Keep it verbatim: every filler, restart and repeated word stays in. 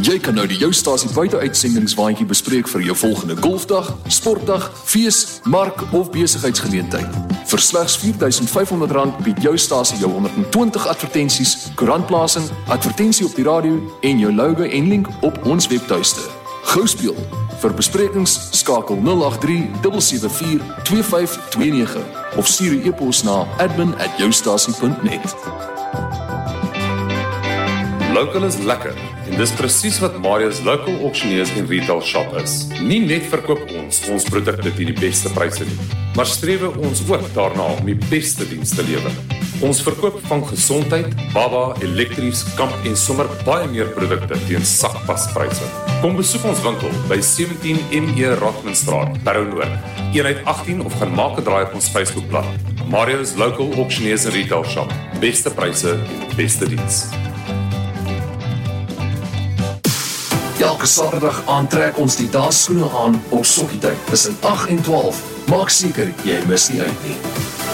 Jy kan nou die Jou Stasie buite-uitsendingswaandjie bespreek vir jou volgende golfdag, sportdag, fees, mark of besigheidsgeleentheid. Vir slegs vier duisend vyf honderd rand bied Jou Stasie jou honderd en twintig advertensies, koerantplasing, advertensie op die radio en jou logo en link op ons webtuiste. Gou speel. Vir besprekings skakel nul agt drie sewe sewe vier twee vyf twee nege of stuur 'n e-pos na admin at joustasie punt net. Local is lekker en dis presies wat Marius Local Auctioneers en Retail Shop is. Nie net verkoop ons ons produkte teen die beste pryse nie, maar streef ons ook daarna om die beste diens te lewer. Ons verkoop van gesondheid, baba, elektries, kamp en sommer baie meer produkte teen sakpaspryse. Kom besoek ons winkel by sewentien M E Rockmanstraat, Parow Noord, eenheid agttien of gaan maak 'n draai op ons Facebookblad. Marius Local Auctioneers en Retail Shop. Beste pryse en beste diens. Elke Saterdag aantrek ons die dansskoene aan op sokkietyd tussen agt en twaalf. Maak seker jy mis nie uit nie.